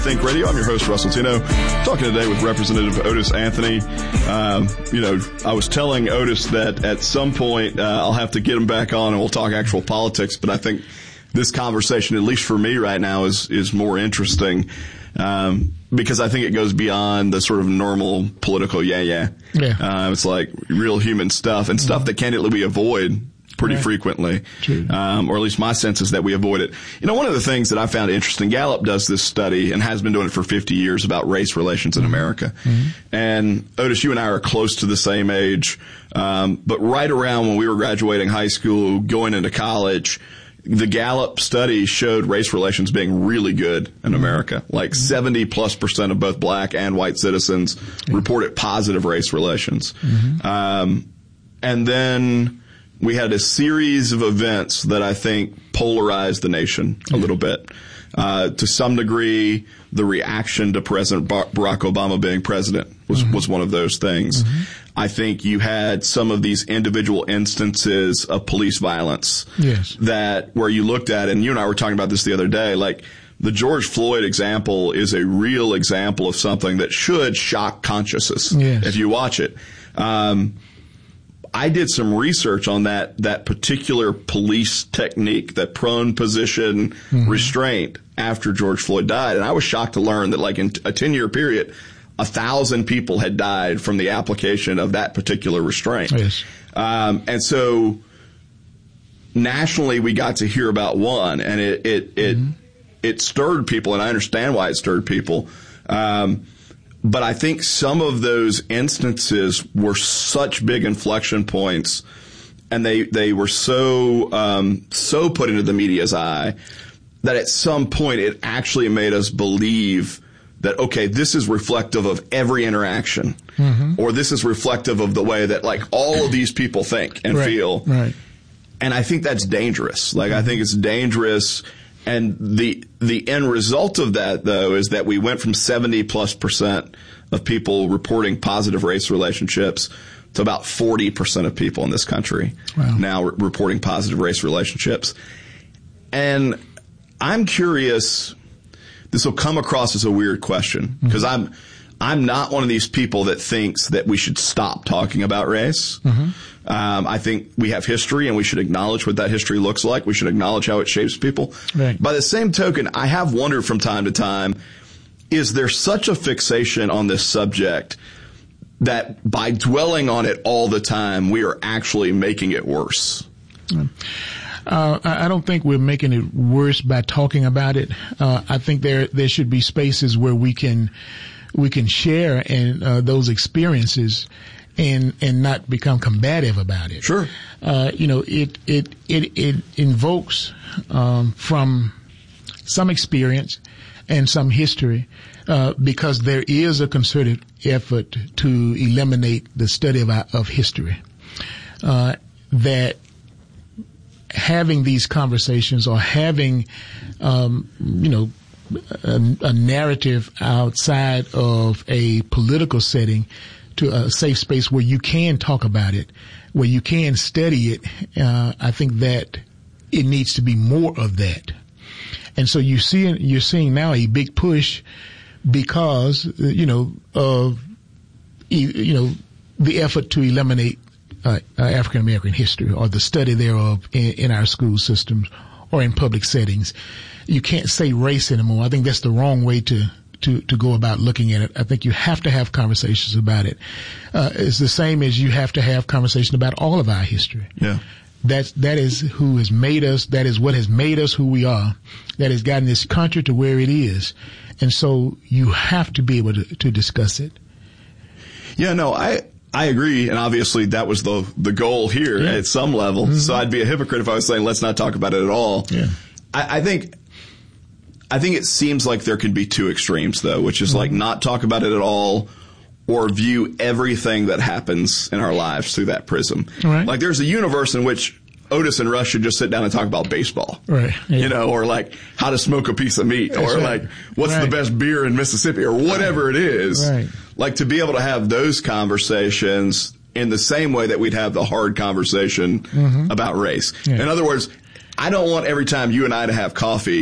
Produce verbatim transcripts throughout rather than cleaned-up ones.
Think Radio. I'm your host, Russell Tino, talking today with Representative Otis Anthony. Um, you know, I was telling Otis that at some point uh, I'll have to get him back on and we'll talk actual politics, but I think this conversation, at least for me right now, is is more interesting um, because I think it goes beyond the sort of normal political yeah-yeah. Yeah. Uh, it's like real human stuff and stuff mm-hmm. that candidly we avoid pretty right. frequently, um, or at least my sense is that we avoid it. You know, one of the things that I found interesting, Gallup does this study and has been doing it for fifty years about race relations in America. Mm-hmm. And Otis, you and I are close to the same age, um, but right around when we were graduating high school, going into college, the Gallup study showed race relations being really good in America. Like seventy plus percent of both black and white citizens mm-hmm. reported positive race relations. Mm-hmm. Um, and then we had a series of events that I think polarized the nation a little bit. Uh, to some degree, the reaction to President Barack Obama being president was, mm-hmm. was one of those things. Mm-hmm. I think you had some of these individual instances of police violence yes. that where you looked at, and you and I were talking about this the other day, like the George Floyd example is a real example of something that should shock consciences yes. if you watch it. Um, I did some research on that, that particular police technique, that prone position mm-hmm. restraint after George Floyd died. And I was shocked to learn that like in a ten year period, a thousand people had died from the application of that particular restraint. Yes. Um, and so nationally we got to hear about one and it, it, it, mm-hmm. it stirred people, and I understand why it stirred people. Um, But I think some of those instances were such big inflection points, and they they were so um, so put into the media's eye that at some point it actually made us believe that, okay, this is reflective of every interaction, mm-hmm. or this is reflective of the way that like all of these people think and right, feel. Right. And I think that's dangerous. Like, I think it's dangerous. And the the end result of that, though, is that we went from seventy plus percent of people reporting positive race relationships to about forty percent of people in this country wow. now re- reporting positive race relationships. And I'm curious, this will come across as a weird question, because mm-hmm. I'm I'm not one of these people that thinks that we should stop talking about race. Mm-hmm. Um, I think we have history, and we should acknowledge what that history looks like. We should acknowledge how it shapes people. Right. By the same token, I have wondered from time to time, is there such a fixation on this subject that by dwelling on it all the time, we are actually making it worse? Uh, I don't think we're making it worse by talking about it. Uh, I think there there should be spaces where we can we can share in uh, those experiences and and not become combative about it. Sure. Uh, you know, it it it it invokes um, from some experience and some history, uh, because there is a concerted effort to eliminate the study of our, of history. Uh, that having these conversations or having, um, you know, a, a narrative outside of a political setting to a safe space where you can talk about it, where you can study it, uh, I think that it needs to be more of that. And so you see, you're seeing now a big push because, you know, of, you know, the effort to eliminate uh, African American history or the study thereof in, in our school systems or in public settings. You can't say race anymore. I think that's the wrong way to to, to go about looking at it. I think you have to have conversations about it. Uh, it's the same as you have to have conversation about all of our history. Yeah. That's, that is who has made us. That is what has made us who we are. That has gotten this country to where it is. And so you have to be able to, to discuss it. Yeah, no, I, I agree. And obviously that was the, the goal here yeah. at some level. Mm-hmm. So I'd be a hypocrite if I was saying, let's not talk about it at all. Yeah. I, I think, I think it seems like there could be two extremes though, which is mm-hmm. like not talk about it at all, or view everything that happens in our lives through that prism. Right. Like there's a universe in which Otis and Russ should just sit down and talk about baseball. Right. Yeah. You know, or like how to smoke a piece of meat, That's or right. like what's right. the best beer in Mississippi, or whatever right. it is. Right. Like to be able to have those conversations in the same way that we'd have the hard conversation mm-hmm. about race. Yeah. In other words, I don't want every time you and I to have coffee,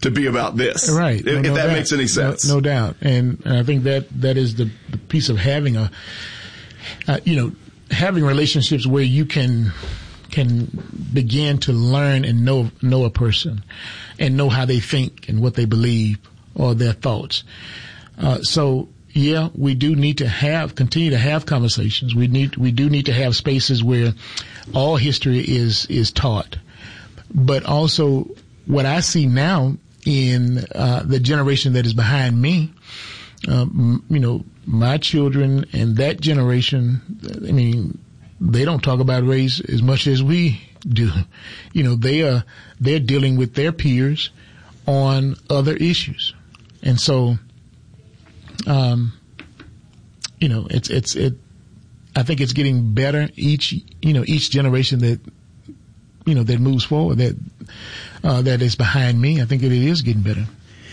to be about this. Right. If, no, if no that doubt. makes any sense. No, no doubt. And, and I think that, that is the, the piece of having a, uh, you know, having relationships where you can, can begin to learn and know, know a person and know how they think and what they believe or their thoughts. Uh, so, yeah, we do need to have, continue to have conversations. We need, we do need to have spaces where all history is, is taught. But also what I see now in, uh, the generation that is behind me, um, you know, my children and that generation, I mean, they don't talk about race as much as we do. You know, they are, they're dealing with their peers on other issues. And so, um, you know, it's, it's, it, I think it's getting better each, you know, each generation that, you know, that moves forward, that, uh, that is behind me. I think it is getting better.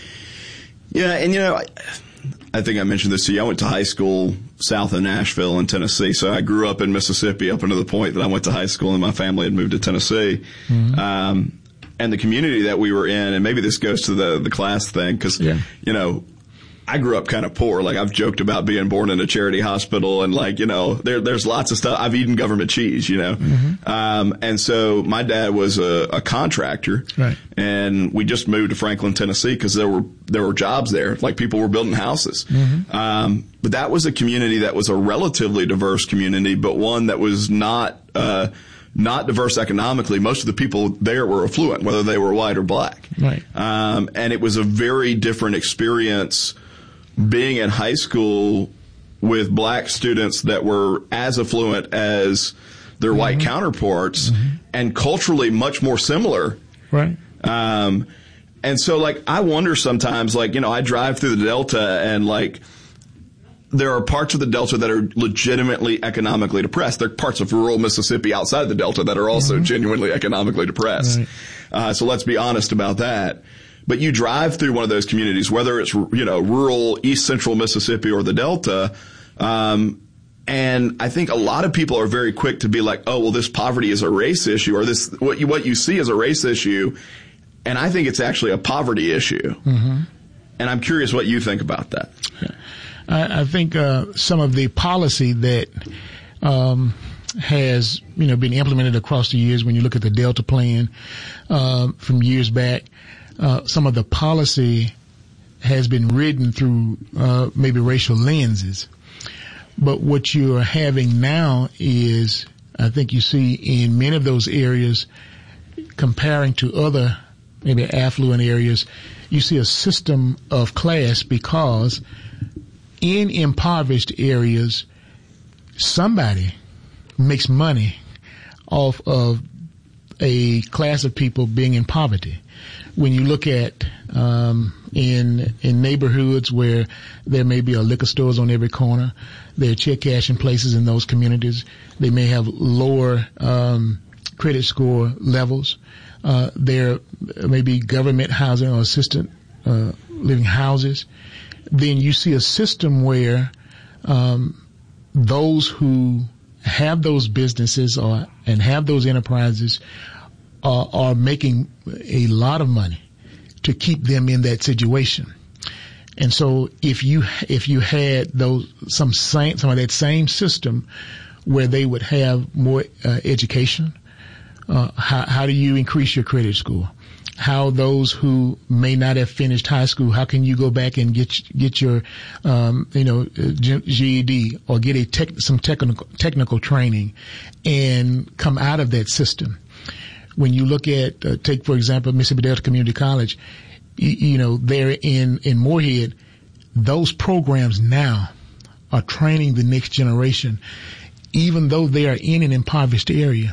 Yeah. And, you know, I, I think I mentioned this to you. I went to high school south of Nashville in Tennessee. So I grew up in Mississippi up until the point that I went to high school and my family had moved to Tennessee. Mm-hmm. Um, and the community that we were in, and maybe this goes to the, the class thing, because, yeah. you know, I grew up kind of poor. Like, I've joked about being born in a charity hospital, and, like, you know, there, there's lots of stuff. I've eaten government cheese, you know. Mm-hmm. Um, and so my dad was a, a contractor. Right. And we just moved to Franklin, Tennessee, because there were, there were jobs there. Like, people were building houses. Mm-hmm. Um, but that was a community that was a relatively diverse community, but one that was not, uh, not diverse economically. Most of the people there were affluent, whether they were white or black. Right. Um, and it was a very different experience being in high school with black students that were as affluent as their mm-hmm. white counterparts, mm-hmm. and culturally much more similar. Right. Um, and so, like, I wonder sometimes, like, you know, I drive through the Delta, and, like, there are parts of the Delta that are legitimately economically depressed. There are parts of rural Mississippi outside the Delta that are also mm-hmm. genuinely economically depressed. Right. Uh, so let's be honest about that. But you drive through one of those communities, whether it's, you know, rural East Central Mississippi or the Delta, um, and I think a lot of people are very quick to be like, oh, well, this poverty is a race issue, or this, what you, what you see is a race issue. And I think it's actually a poverty issue. Mm-hmm. And I'm curious what you think about that. I, I think, uh, some of the policy that, um, has, you know, been implemented across the years, when you look at the Delta plan, uh, from years back, Uh, some of the policy has been written through uh, maybe racial lenses. But what you are having now is, I think you see in many of those areas, comparing to other maybe affluent areas, you see a system of class, because in impoverished areas, somebody makes money off of a class of people being in poverty. When you look at um, in in neighborhoods where there may be a liquor stores on every corner, there are check cashing places in those communities. They may have lower um, credit score levels. Uh, there may be government housing or assisted uh, living houses. Then you see a system where um, those who have those businesses or and have those enterprises are, are making a lot of money to keep them in that situation. And so if you, if you had those, some same, some of that same system where they would have more uh, education, uh, how, how do you increase your credit score? How those who may not have finished high school, how can you go back and get, get your, um, you know, G E D or get a tech, some technical, technical training and come out of that system? When you look at, uh, take, for example, Mississippi Delta Community College, you, you know, they're in, in Moorhead, those programs now are training the next generation, even though they are in an impoverished area.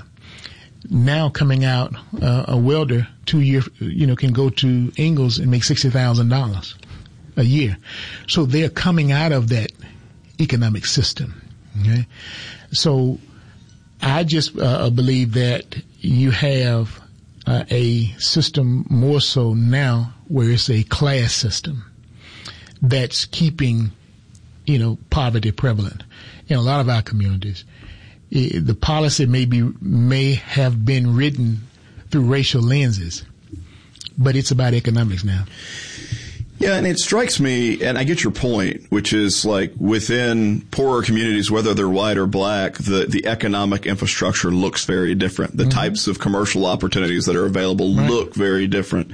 Now coming out, uh, a welder, two year, you know, can go to Ingalls and make sixty thousand dollars a year. So they're coming out of that economic system. Okay. So I just, uh, believe that you have uh, a system more so now where it's a class system that's keeping, you know, poverty prevalent in a lot of our communities. It, the policy may be, may have been written through racial lenses, but it's about economics now. Yeah, and it strikes me, and I get your point, which is like within poorer communities, whether they're white or black, the, the economic infrastructure looks very different. The mm-hmm. types of commercial opportunities that are available right. look very different.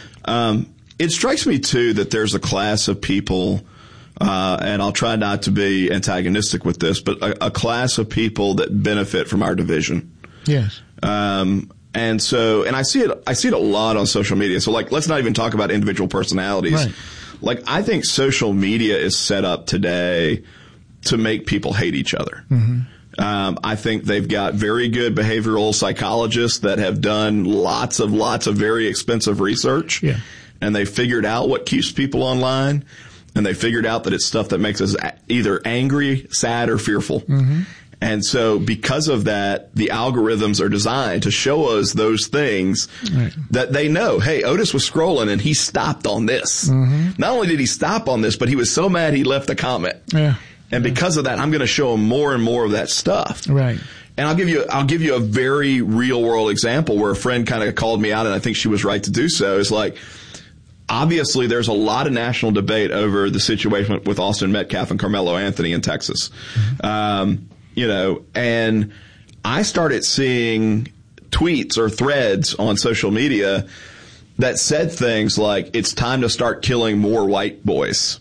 Um, it strikes me, too, that there's a class of people, uh, and I'll try not to be antagonistic with this, but a, a class of people that benefit from our division. Yes. Um, And so, and I see it, I see it a lot on social media. So like, let's not even talk about individual personalities. Right. Like, I think social media is set up today to make people hate each other. Mm-hmm. Um, I think they've got very good behavioral psychologists that have done lots of, lots of very expensive research. Yeah. And they figured out what keeps people online. And they figured out that it's stuff that makes us either angry, sad, or fearful. Mm-hmm. And so because of that, the algorithms are designed to show us those things right. that they know. Hey, Otis was scrolling and he stopped on this. Mm-hmm. Not only did he stop on this, but he was so mad he left a comment. Yeah. And because of that, I'm going to show him more and more of that stuff. Right. And I'll give you, I'll give you a very real world example where a friend kind of called me out, and I think she was right to do so. It's like, obviously, there's a lot of national debate over the situation with Austin Metcalf and Carmelo Anthony in Texas. Mm-hmm. Um, You know, and I started seeing tweets or threads on social media that said things like, it's time to start killing more white boys.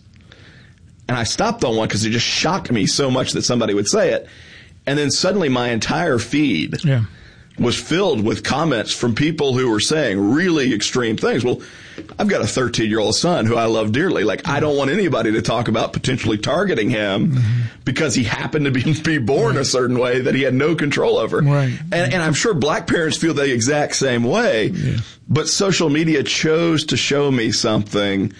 And I stopped on one because it just shocked me so much that somebody would say it. And then suddenly my entire feed yeah. was filled with comments from people who were saying really extreme things. Well, I've got a thirteen-year-old son who I love dearly. Like, I don't want anybody to talk about potentially targeting him mm-hmm. because he happened to be, be born right. a certain way that he had no control over. Right. And, and I'm sure black parents feel the exact same way. Yeah. But social media chose to show me something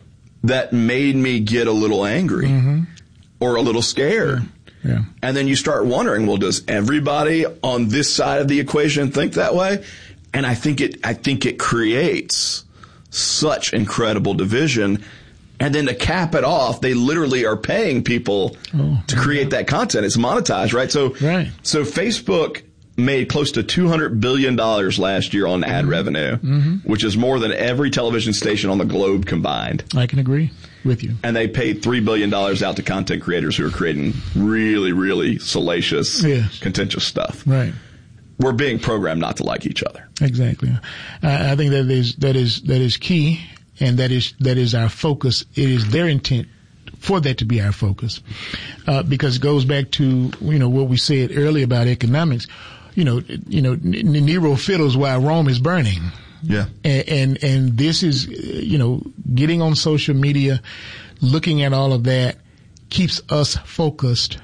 that made me get a little angry mm-hmm. or a little scared. Yeah. Yeah. And then you start wondering, well, does everybody on this side of the equation think that way? And I think it, I think it creates such incredible division. And then to cap it off, they literally are paying people oh, to create yeah. that content. It's monetized, right? So, right. so Facebook made close to two hundred billion dollars last year on ad mm-hmm. revenue, mm-hmm. which is more than every television station on the globe combined. I can agree with you. And they paid three billion dollars out to content creators who are creating really, really salacious, yes. contentious stuff. Right. We're being programmed not to like each other. Exactly. I, I think that is, that is, that is key, and that is, that is our focus. It is their intent for that to be our focus. Uh, because it goes back to, you know, what we said earlier about economics. You know, you know, Nero fiddles while Rome is burning. Yeah. And, and, and this is, you know, getting on social media, looking at all of that keeps us focused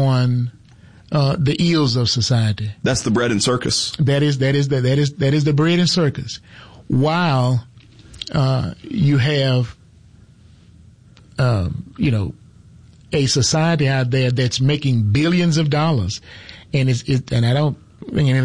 on Uh, the ills of society. That's the bread and circus. That is, that is, the, that is, that is the bread and circus. While, uh, you have, um, you know, a society out there that's making billions of dollars, and it's, it, and I don't, you know,